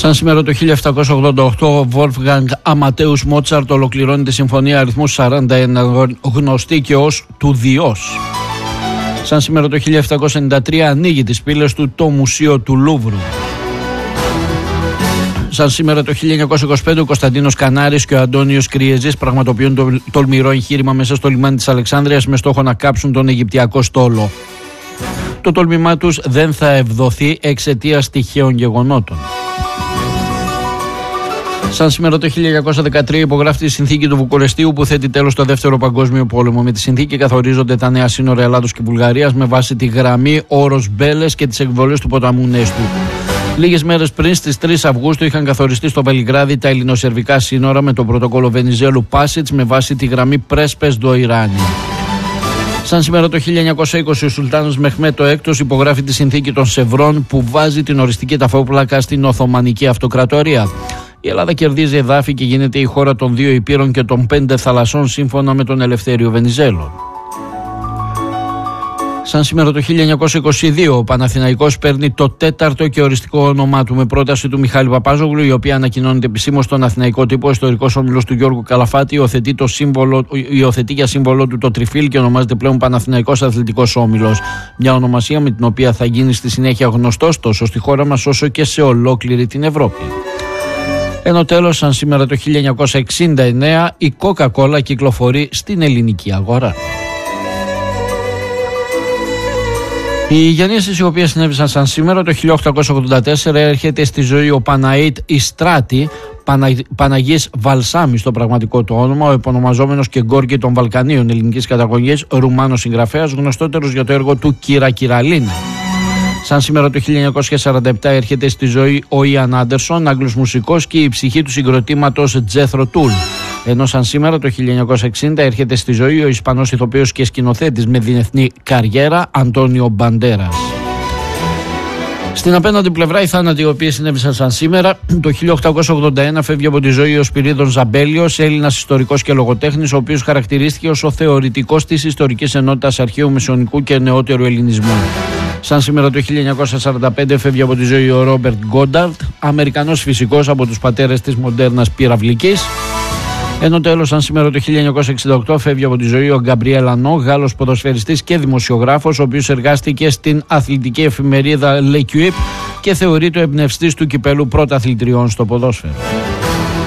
Σαν σήμερα το 1788 ο Wolfgang Amadeus Mozart ολοκληρώνει τη συμφωνία αριθμού 41, γνωστή και ως του Διός. Σαν σήμερα το 1793 ανοίγει τις πύλες του το Μουσείο του Λούβρου. Σαν σήμερα το 1925 ο Κωνσταντίνος Κανάρης και ο Αντώνιος Κριεζής πραγματοποιούν το τολμηρό εγχείρημα μέσα στο λιμάνι της Αλεξάνδρειας με στόχο να κάψουν τον Αιγυπτιακό στόλο. Το τολμημά τους δεν θα ευδοθεί εξαιτίας τυχαίων γεγονότων. Σαν σήμερα το 1913 υπογράφει τη συνθήκη του Βουκουρεστίου που θέτει τέλος στο Δεύτερο Παγκόσμιο Πόλεμο. Με τη συνθήκη καθορίζονται τα νέα σύνορα Ελλάδος και Βουλγαρίας με βάση τη γραμμή Όρος Μπέλες και τις εκβολές του ποταμού Νέστου. Λίγες μέρες πριν, στις 3 Αυγούστου, είχαν καθοριστεί στο Βελιγράδι τα ελληνοσερβικά σύνορα με το πρωτόκολλο Βενιζέλου Πάσιτς με βάση τη γραμμή Πρέσπες do Ιράνι. Σαν σήμερα το 1920 ο Σουλτάνος Μεχμέτ VI υπογράφει τη συνθήκη των Σευρών που βάζει την οριστική ταφόπλακα στην Οθωμανική Αυτοκρατορία. Η Ελλάδα κερδίζει εδάφη και γίνεται η χώρα των 2 υπήρων και των 5 θαλασσών σύμφωνα με τον Ελευθέριο Βενιζέλο. Σαν σήμερα το 1922 ο Παναθηναϊκός παίρνει το 4ο και οριστικό όνομά του με πρόταση του Μιχάλη Παπάζογλου, η οποία ανακοινώνεται επισήμως στον Αθηναϊκό τύπο. Ο ιστορικός όμιλος του Γιώργου Καλαφάτη υιοθετεί για σύμβολο του το τριφύλ και ονομάζεται πλέον Παναθηναϊκός Αθλητικός Όμιλος. Μια ονομασία με την οποία θα γίνει στη συνέχεια γνωστός τόσο στη χώρα μας όσο και σε ολόκληρη την Ευρώπη. Ενώ τέλος, σαν σήμερα το 1969 η Coca-Cola κυκλοφορεί στην ελληνική αγορά. Οι γεννήσεις οι οποίες συνέβησαν σαν σήμερα το 1884 έρχεται στη ζωή ο Παναΐτ Ιστράτη, Παναγής Βαλσάμι στο πραγματικό του όνομα, ο επωνομαζόμενος και Γκόρκι των Βαλκανίων ελληνικής καταγωγής, Ρουμάνος συγγραφέας, γνωστότερος για το έργο του Κύρα Κυραλίνα. Σαν σήμερα το 1947 έρχεται στη ζωή ο Ιαν Άντερσον, Άγγλος μουσικός και η ψυχή του συγκροτήματος Τζέθρο Τούλ. Ενώ σαν σήμερα το 1960 έρχεται στη ζωή ο Ισπανός ηθοποιός και σκηνοθέτης με διεθνή καριέρα Αντώνιο Μπαντέρας. Στην απέναντι πλευρά οι θάνατοι οι οποίοι συνέβησαν σαν σήμερα. Το 1881 φεύγει από τη ζωή ο Σπυρίδων Ζαμπέλιος, Έλληνας ιστορικός και λογοτέχνης, ο οποίος χαρακτηρίστηκε ως ο θεωρητικός της ιστορικής ενότητας αρχαίου μεσαιωνικού και νεότερου ελληνισμού. Σαν σήμερα το 1945 φεύγει από τη ζωή ο Ρόμπερτ Γκόνταρτ, Αμερικανός φυσικός από τους πατέρες της μοντέρνας πυραυλικής. Ενώ τέλος, σαν σήμερα το 1968 φεύγει από τη ζωή ο Γκαμπριέλ Ανό, Γάλλος ποδοσφαιριστής και δημοσιογράφος, ο οποίος εργάστηκε στην αθλητική εφημερίδα L'Equipe και θεωρείται ο εμπνευστής του κυπέλου πρωταθλητριών στο ποδόσφαιρο.